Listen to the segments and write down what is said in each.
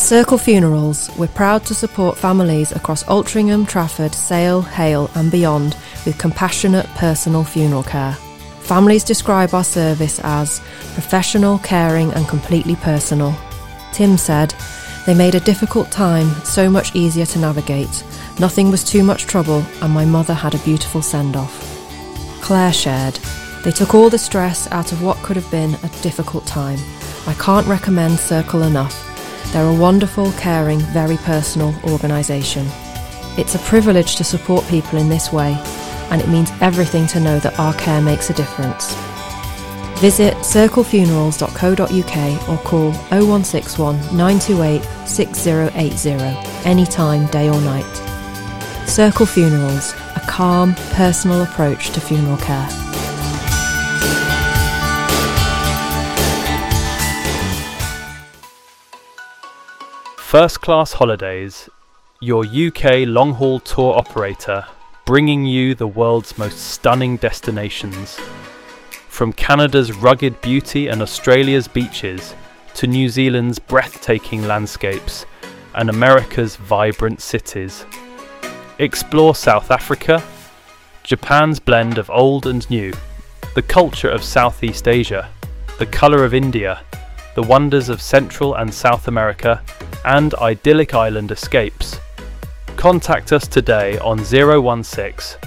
At Circle Funerals, we're proud to support families across Altrincham, Trafford, Sale, Hale and beyond with compassionate personal funeral care. Families describe our service as professional, caring and completely personal. Tim said, "They made a difficult time so much easier to navigate. Nothing was too much trouble and my mother had a beautiful send-off." Claire shared, "They took all the stress out of what could have been a difficult time. I can't recommend Circle enough. They're a wonderful, caring, very personal organisation. It's a privilege to support people in this way, and it means everything to know that our care makes a difference." Visit circlefunerals.co.uk or call 0161 928 6080 anytime, day or night. Circle Funerals, a calm, personal approach to funeral care. First Class Holidays, your UK long-haul tour operator, bringing you the world's most stunning destinations. From Canada's rugged beauty and Australia's beaches to New Zealand's breathtaking landscapes and America's vibrant cities. Explore South Africa, Japan's blend of old and new, the culture of Southeast Asia, the colour of India, the wonders of Central and South America, and idyllic island escapes. Contact us today on 016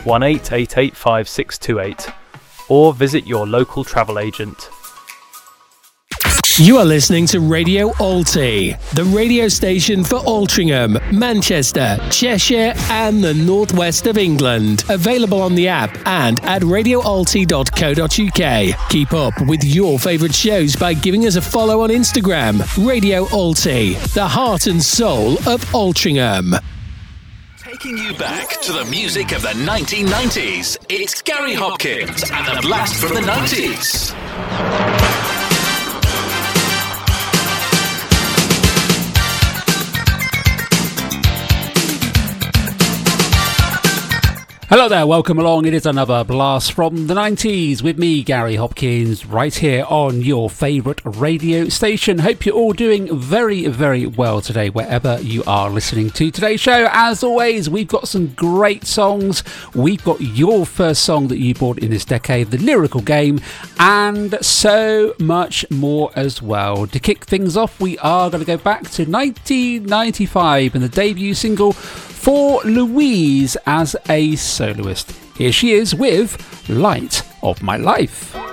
18885 or visit your local travel agent. You are listening to Radio Alti, the radio station for Altrincham, Manchester, Cheshire and the northwest of England. Available on the app and at radioalti.co.uk. Keep up with your favourite shows by giving us a follow on Instagram. Radio Alti, the heart and soul of Altrincham. Taking you back to the music of the 1990s, it's Gary Hopkins and the blast from the 90s. Hello there, welcome along. It is another blast from the 90s with me, Gary Hopkins, right here on your favourite radio station. Hope you're all doing very, very well today, wherever you are listening to today's show. As always, we've got some great songs. We've got your first song that you bought in this decade, The Lyrical Game, and so much more as well. To kick things off, we are going to go back to 1995 and the debut single for Louise as a soloist. Here she is with Light of My Life.